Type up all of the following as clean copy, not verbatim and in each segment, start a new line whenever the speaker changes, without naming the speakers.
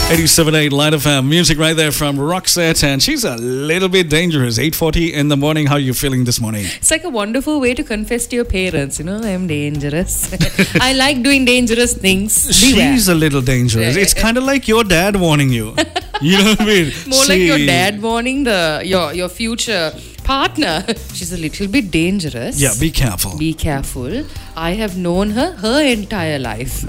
87.8 Light FM. Music right there from Roxette, and she's a little bit dangerous. 8:40 in the morning. How are you feeling this morning?
It's like a wonderful way to confess to your parents. I'm dangerous. I like doing dangerous things. Beware.
She's a little dangerous. It's kind of like your dad warning you. You know what I mean?
More like your dad warning your future partner. She's a little bit dangerous.
Yeah, be careful.
Be careful. I have known her entire life.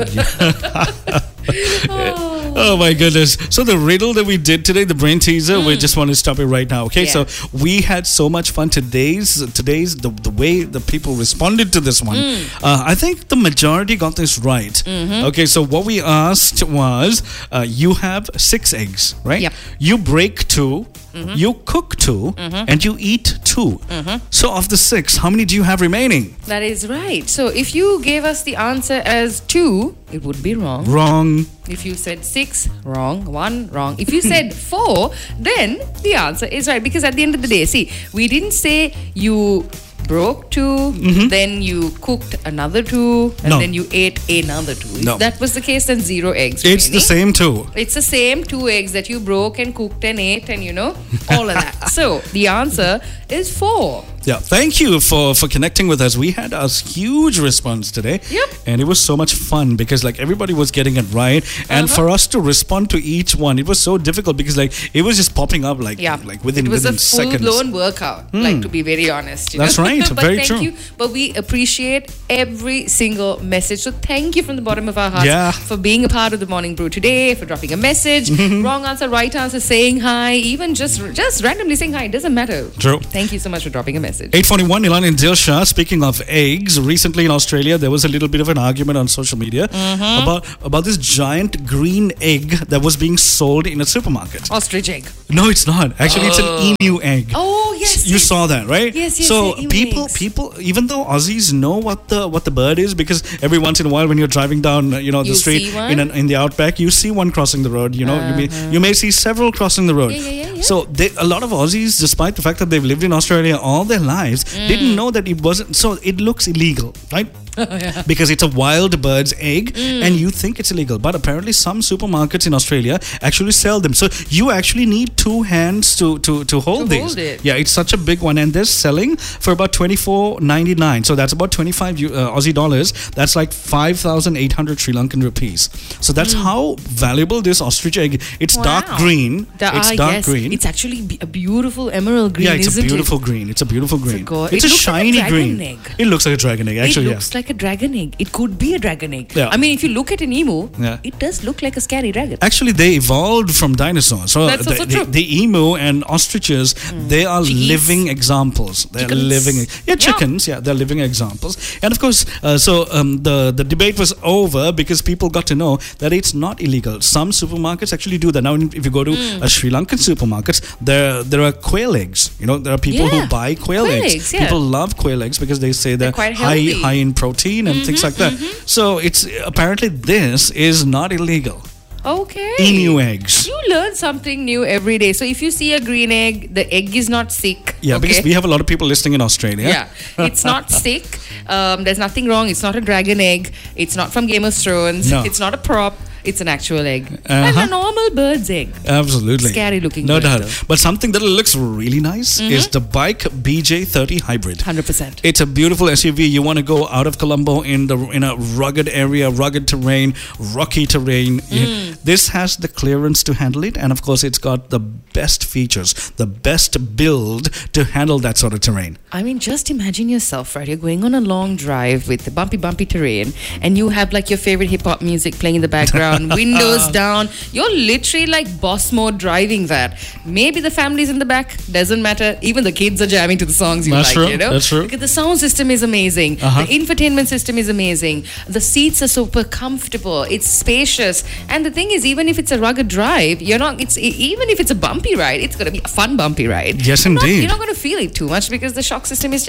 Oh my goodness. So the riddle that we did today, the brain teaser, we just want to stop it right now. Okay,
Yeah.
so we had so much fun today's the way the people responded to this one. I think the majority got this right. Okay, so what we asked was you have 6 eggs, right?
Yep.
You break 2, you cook 2, and you eat 2. So of the 6, how many do you have remaining?
That is right. So if you gave us the answer as 2, it would be wrong.
Wrong.
If you said 6, wrong. 1, wrong. If you said 4, then the answer is right. Because at the end of the day, see, we didn't say you broke 2, then you cooked another 2, and
No.
then you ate another 2.
No.
If that was the case, then 0 eggs
It's the
remaining.
same 2.
It's the same 2 eggs that you broke and cooked and ate and all of that. So the answer is 4.
Yeah, thank you for connecting with us. We had a huge response today.
Yep.
And it was so much fun because everybody was getting it right. And for us to respond to each one, it was so difficult because it was just popping up within
it was a
seconds.
full-blown workout, to be very honest.
That's right.
But
Very
thank
true.
you. But we appreciate every single message. So thank you from the bottom of our hearts
Yeah.
for being a part of the Morning Brew today, for dropping a message. Wrong answer, right answer, saying hi, even just randomly saying hi. It doesn't matter.
True.
Thank you so much for dropping a message.
8:41, Nilan and Dilsha. Speaking of eggs, recently in Australia, there was a little bit of an argument on social media about this giant green egg that was being sold in a supermarket.
Ostrich egg.
No, it's not. Actually, it's an emu egg.
Oh, yes.
You
yes.
saw that, right?
Yes, yes,
So
the emu
people,
eggs.
even though Aussies know what the bird is, because every once in a while when you're driving down, the
You
street
see one?
in the outback, you see one crossing the road. You may see several crossing the road.
Yeah.
So a lot of Aussies, despite the fact that they've lived in Australia all their lives, didn't know that it wasn't. So it looks illegal, right? Because it's a wild bird's egg and you think it's illegal, but apparently some supermarkets in Australia actually sell them, so you actually need 2 hands to hold these.
hold it.
Yeah, it's such a big one, and they're selling for about $24.99, so that's about 25 Aussie dollars. That's like 5,800 Sri Lankan rupees. So that's how valuable this ostrich egg. It's dark
Wow.
green. It's dark
yes.
green.
It's actually a beautiful emerald green,
Yeah, it's
isn't
a beautiful
it?
green. It's a beautiful green.
go-
It's
it
a
looks like a
shiny
dragon
green.
egg.
It looks like a dragon egg, actually.
It looks like a dragon egg. It could be a dragon egg.
Yeah.
I mean, if you look at an emu,
Yeah.
it does look like a scary dragon.
Actually, they evolved from dinosaurs. So
That's also true.
the emu and ostriches, they are
Chickies.
living examples. They're
Chickens.
living, chickens. Yeah, they're living examples. And of course, the debate was over because people got to know that it's not illegal. Some supermarkets actually do that. Now, if you go to a Sri Lankan supermarkets, there are quail eggs. There are people who
Yeah.
buy quail eggs.
Yeah.
People love quail eggs because they say they're
quite
high
healthy.
in protein and things like that. So it's apparently this is not illegal.
Okay.
Emu eggs.
You learn something new every day. So if you see a green egg, the egg is not sick.
Yeah, because
okay?
we have a lot of people listening in Australia.
Yeah, it's not sick. There's nothing wrong. It's not a dragon egg. It's not from Game of Thrones.
No.
It's not a prop. It's an actual egg. And a normal bird's egg.
Absolutely.
Scary looking
No
bird,
doubt.
though.
But something that looks really nice is the Bike BJ30 Hybrid.
100%.
It's a beautiful SUV. You want to go out of Colombo in a rugged area, rugged terrain, rocky terrain. This has the clearance to handle it, and of course, it's got the best features, the best build to handle that sort of terrain.
I mean, just imagine yourself, right? You're going on a long drive with the bumpy terrain, and you have like your favorite hip hop music playing in the background, windows down. You're literally like boss mode driving that. Maybe the family's in the back, doesn't matter. Even the kids are jamming to the songs you
That's
like,
true, that's true.
Because the sound system is amazing. The infotainment system is amazing. The seats are super comfortable. It's spacious. And the thing is, even if it's a rugged drive, even if it's a bumpy ride, it's going to be a fun bumpy ride.
Yes, indeed.
You're not going to feel it too much because the shock system is just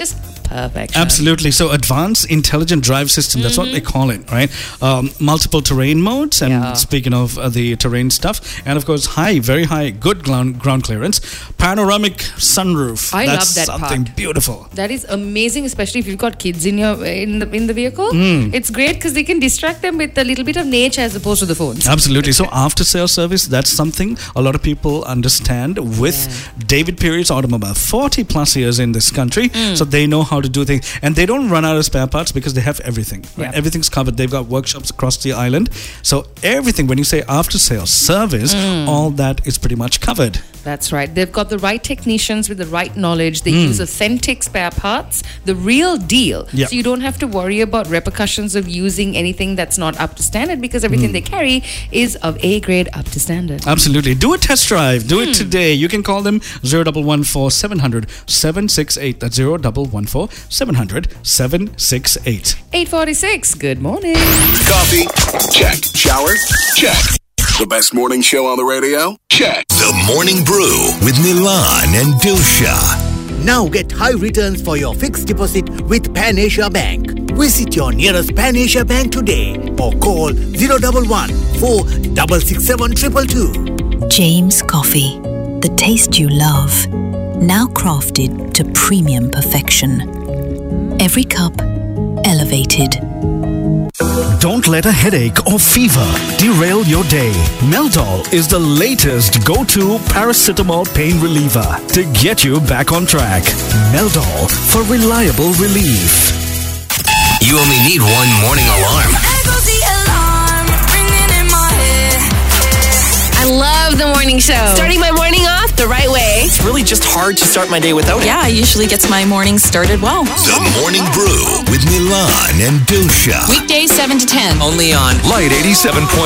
perfection.
Absolutely. So advanced intelligent drive system, that's what they call it, right? Multiple terrain modes, and speaking of the terrain stuff, and of course very high, good ground clearance, panoramic sunroof.
I
That's
love that
something
part.
beautiful.
That is amazing, especially if you've got kids in the vehicle. It's great because they can distract them with a little bit of nature as opposed to the phones.
Absolutely. So after sales service, that's something a lot of people understand with David Perry's Automobile. 40 plus years in this country, so they know how to do things, and they don't run out of spare parts because they have everything. Right? Everything's covered. They've got workshops across the island, so everything. When you say after sales service, all that is pretty much covered.
That's right. They've got the right technicians with the right knowledge. They use authentic spare parts, the real deal. So you don't have to worry about repercussions of using anything that's not up to standard, because everything they carry is of A grade, up to standard.
Absolutely. Do a test drive. Do it today. You can call them 0114 700 768. That's 0114 700 768.
8:46. Good morning.
Coffee? Check. Shower? Check. The best morning show on the radio? Check.
The Morning Brew with Milan and Dilsha.
Now get high returns for your fixed deposit with Pan Asia Bank. Visit your nearest Pan Asia Bank today or call 011 4667 222.
James Coffee, the taste you love, now crafted to premium perfection. Every cup elevated.
Don't let a headache or fever derail your day. Meldol is the latest go-to paracetamol pain reliever to get you back on track. Meldol for reliable relief.
You only need one morning alarm.
I love the morning show. Starting my morning off the right way.
It's really just hard to start my day without it.
Yeah, it usually gets my morning started well.
The Morning Brew with Milan and Dilsha.
Weekdays 7 to 10.
Only on
Light 87.1.